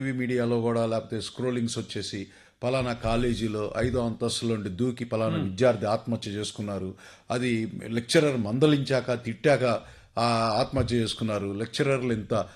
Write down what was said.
TV మీడియాలో కూడా లేకపోతే స్క్రోలింగ్స్ వచ్చేసి పలానా కాలేజీలో 5వ అంతస్తులో నుండి దూకి పలానా విద్యార్థి ఆత్మహత్య చేసుకున్నారు. అది లెక్చరర్ మందలించాక తిట్టాక ఆ ఆత్మహత్య చేసుకున్నారు. లెక్చరర్లు ఇంత